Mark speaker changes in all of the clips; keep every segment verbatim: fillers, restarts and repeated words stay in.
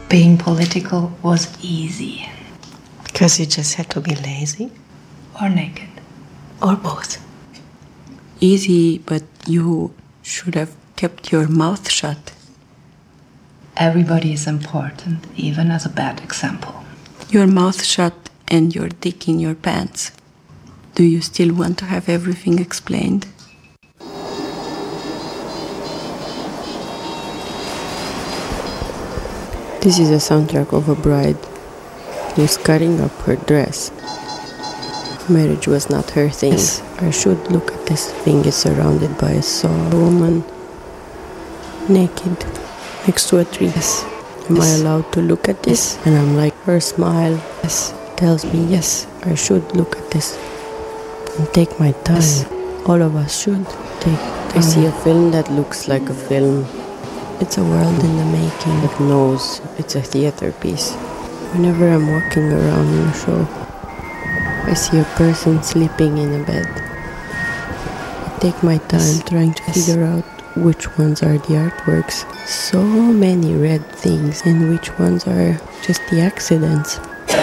Speaker 1: Being political was easy.
Speaker 2: Because you just had to be lazy?
Speaker 1: Or naked.
Speaker 2: Or both.
Speaker 3: Easy, but you should have kept your mouth shut.
Speaker 1: Everybody is important, even as a bad example.
Speaker 3: Your mouth shut and your dick in your pants. Do you still want to have everything explained?
Speaker 4: This is a soundtrack of a bride who's cutting up her dress. Marriage was not her thing. Yes. I should look at this thing. It's surrounded by a saw. A woman naked next to a tree. Yes. Am yes. I allowed to look at this? Yes. And I'm like, her smile yes. tells me, yes, I should look at this and take my time. Yes. All of us should take time. I see a film that looks like a film. It's a world in the making that knows it's a theater piece. Whenever I'm walking around in a show, I see a person sleeping in a bed. I take my time trying to figure out which ones are the artworks. So many red things, and which ones are just the accidents.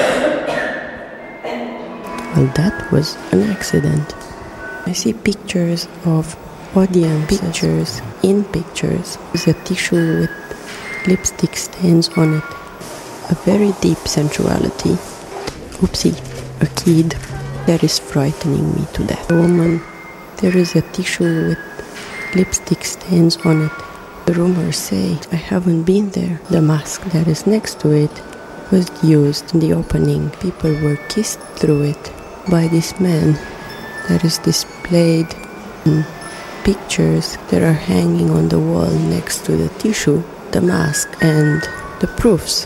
Speaker 4: Well, that was an accident. I see pictures of audience pictures in pictures. There's a tissue with lipstick stains on it. A very deep sensuality. Oopsie, a kid. That is frightening me to death. A woman, there is a tissue with lipstick stains on it. The rumors say I haven't been there. The mask that is next to it was used in the opening. People were kissed through it by this man that is displayed in pictures that are hanging on the wall next to the tissue, the mask, and the proofs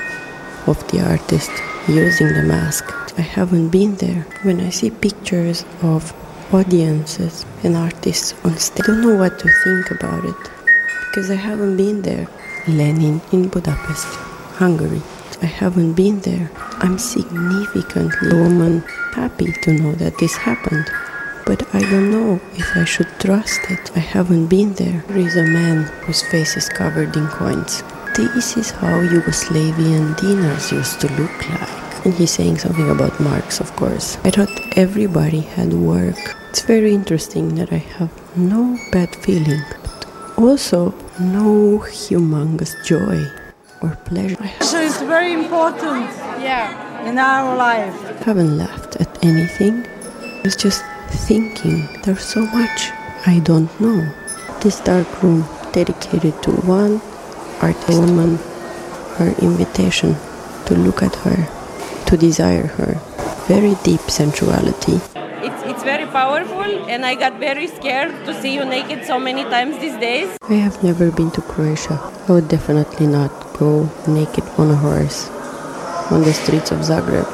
Speaker 4: of the artist using the mask. I haven't been there. When I see pictures of audiences and artists on stage, I don't know what to think about it, because I haven't been there. Lenin in Budapest, Hungary. I haven't been there. I'm significantly a woman happy to know that this happened. But I don't know if I should trust it. I haven't been there. There is a man whose face is covered in coins. This is how Yugoslavian dinars used to look like. And he's saying something about Marx, of course. I thought everybody had work. It's very interesting that I have no bad feeling, but also no humongous joy or pleasure.
Speaker 5: So it's very important yeah. in our life.
Speaker 4: I haven't laughed at anything. It's just thinking there's so much I don't know. This dark room dedicated to one art woman, her invitation to look at her, to desire her. Very deep sensuality.
Speaker 6: It's it's very powerful, and I got very scared to see you naked so many times these days.
Speaker 4: I have never been to Croatia. I would definitely not go naked on a horse on the streets of Zagreb.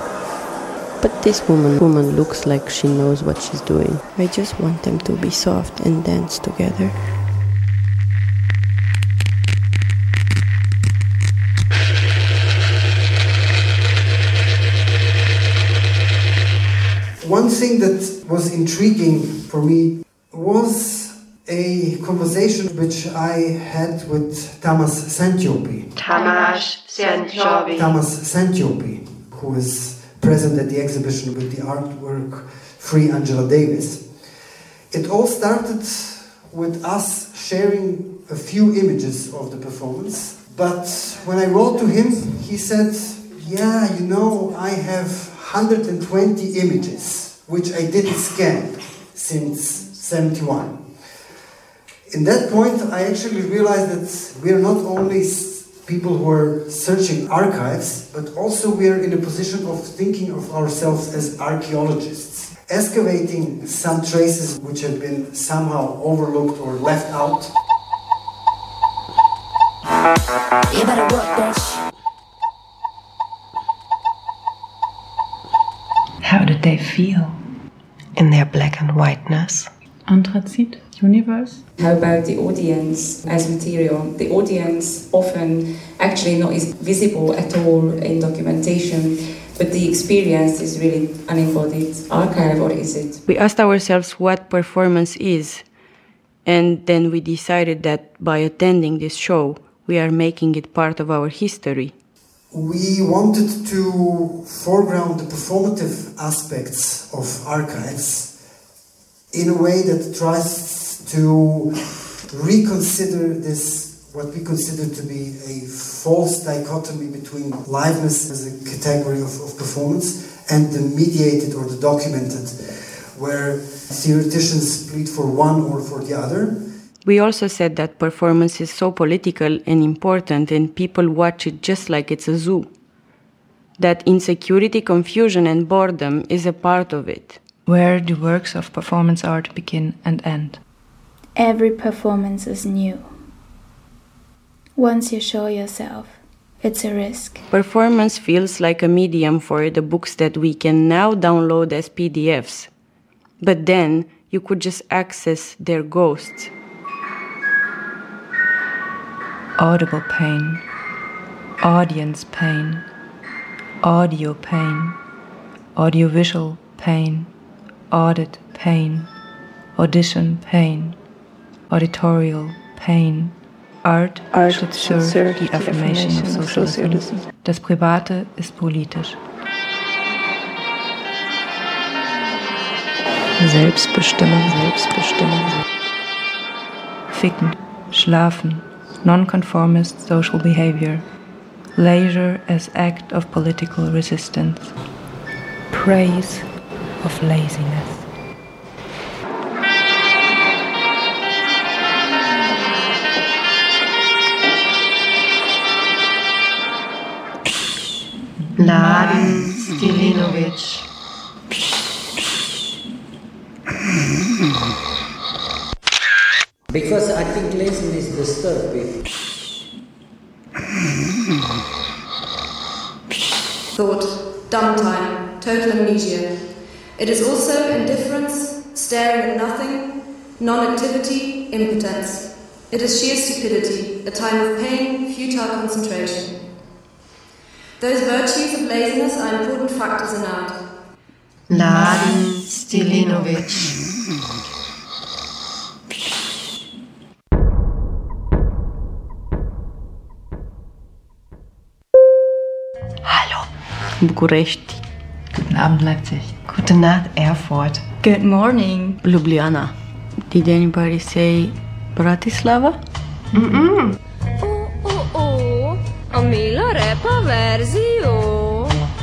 Speaker 4: But this woman, woman looks like she knows what she's doing. I just want them to be soft and dance together.
Speaker 7: One thing that was intriguing for me was a conversation which I had with Tamas Szentjobbé.
Speaker 2: Tamas Szentjobbé.
Speaker 7: Tamas Szentjobbé, who is present at the exhibition with the artwork Free Angela Davis. It all started with us sharing a few images of the performance, but when I wrote to him, he said, yeah, you know, I have one hundred twenty images, which I didn't scan since seventy-one. In that point, I actually realized that we are not only people who are searching archives, but also we are in a position of thinking of ourselves as archaeologists, excavating some traces which have been somehow overlooked or left out. You better work, bitch.
Speaker 1: How did they feel?
Speaker 2: In their black and whiteness.
Speaker 8: Anthrazit, universe.
Speaker 9: How about the audience as material? The audience often actually not is visible at all in documentation, but the experience is really unembodied archive, or is it?
Speaker 3: We asked ourselves what performance is, and then we decided that by attending this show, we are making it part of our history.
Speaker 7: We wanted to foreground the performative aspects of archives in a way that tries to reconsider this, what we consider to be a false dichotomy between liveness as a category of, of performance and the mediated or the documented, where theoreticians plead for one or for the other.
Speaker 3: We also said that performance is so political and important and people watch it just like it's a zoo. That insecurity, confusion and boredom is a part of it.
Speaker 8: Where do works of performance art begin and end?
Speaker 10: Every performance is new. Once you show yourself, it's a risk.
Speaker 3: Performance feels like a medium for the books that we can now download as P D Fs. But then you could just access their ghosts.
Speaker 8: Audible pain, audience pain, audio pain, audiovisual pain, audit pain, audition pain, auditorial pain. Art,
Speaker 2: Art
Speaker 8: should serve, serve the affirmation, affirmation of socialism. of socialism. Das Private ist politisch.
Speaker 2: Selbstbestimmung, Selbstbestimmung.
Speaker 8: Ficken, schlafen, non-conformist social behavior. Leisure as act of political resistance. Praise of laziness.
Speaker 2: Mladen Stilinovic.
Speaker 11: Because I think laziness disturbs people.
Speaker 12: Thought, dumb time, total amnesia. It is also indifference, staring at nothing, non-activity, impotence. It is sheer stupidity, a time of pain, futile concentration. Those virtues of laziness are important factors in art.
Speaker 2: Mladen Stilinovic.
Speaker 3: Hallo, București.
Speaker 8: Guten Abend, Leipzig.
Speaker 2: Gute Nacht, Erfurt.
Speaker 13: Good morning,
Speaker 3: Ljubljana. Did anybody say Bratislava?
Speaker 2: Mm-mm.
Speaker 14: Oh, oh, oh, a mila repa verzijo.